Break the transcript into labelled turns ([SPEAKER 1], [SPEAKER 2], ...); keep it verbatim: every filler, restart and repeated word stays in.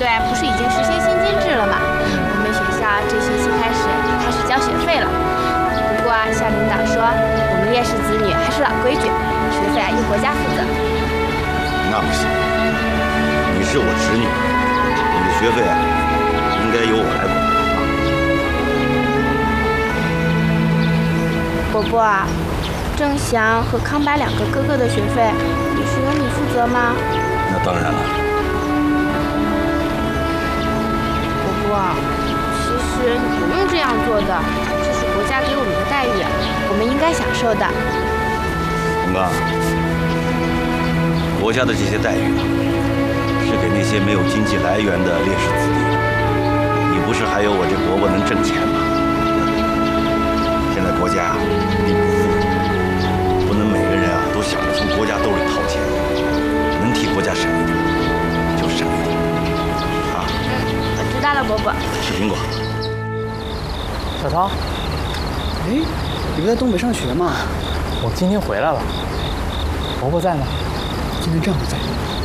[SPEAKER 1] 对不是已经实行新津制了吗？我们学校这学期开始开始交学费了。不过啊，校领导说我们烈士子女还是老规矩，学费啊由国家负责。
[SPEAKER 2] 那不行，你是我侄女，你的学费啊应该由我来管啊。
[SPEAKER 1] 伯伯啊，郑祥和康白两个哥哥的学费也是由你负责吗？
[SPEAKER 2] 那当然了。
[SPEAKER 1] 伯伯，其实你不用这样做的，这是国家给我们的待遇，我们应该享受的。
[SPEAKER 2] 红刚，国家的这些待遇是给那些没有经济来源的烈士子弟。你不是还有我这伯伯能挣钱吗？现在国家力不富，不能每个人啊都想着从国家兜里掏钱，能替国家省一点就省一点啊。
[SPEAKER 1] 我知道了，伯伯。
[SPEAKER 2] 吃苹果。
[SPEAKER 3] 小涛，
[SPEAKER 4] 哎，你不在东北上学吗？
[SPEAKER 3] 我今天回来了。伯伯在呢？
[SPEAKER 4] 今天正好在。